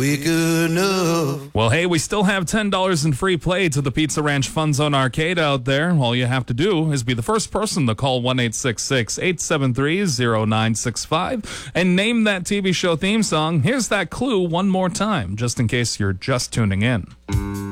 quick enough. Well, hey, we still have $10 in free play to the Pizza Ranch Fun Zone Arcade out there. All you have to do is be the first person to call 1-866-873-0965 and name that TV show theme song. Here's that clue one more time, just in case you're just tuning in.